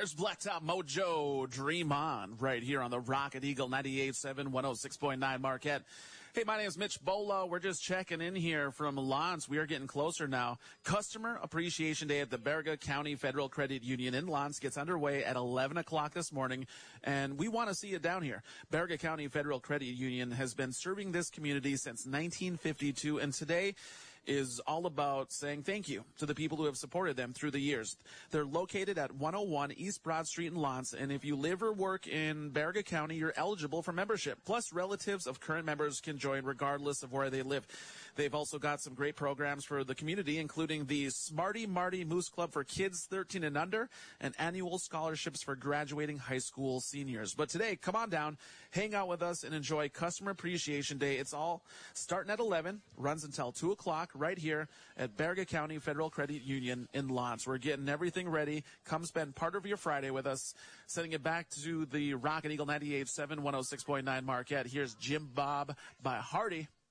There's Blacktop Mojo, Dream On, right here on the Rocket Eagle 98.7, 106.9 Marquette. Hey, my name is Mitch Bola. We're just checking in here from Lance. We are getting closer now. Customer Appreciation Day at the Baraga County Federal Credit Union in Lance gets underway at 11 o'clock this morning, and we want to see you down here. Baraga County Federal Credit Union has been serving this community since 1952, and today is all about saying thank you to the people who have supported them through the years. They're located at 101 East Broad Street in Lance, and if you live or work in Baraga County, you're eligible for membership. Plus, relatives of current members can join regardless of where they live. They've also got some great programs for the community, including the Smarty Marty Moose Club for kids 13 and under, and annual scholarships for graduating high school seniors. But today, come on down, hang out with us, and enjoy Customer Appreciation Day. It's all starting at 11, runs until 2 o'clock, right here at Baraga County Federal Credit Union in Lance. We're getting everything ready. Come spend part of your Friday with us. Sending it back to the Rocket Eagle 98.7, 106.9 Marquette. Here's Jim Bob by Hardy.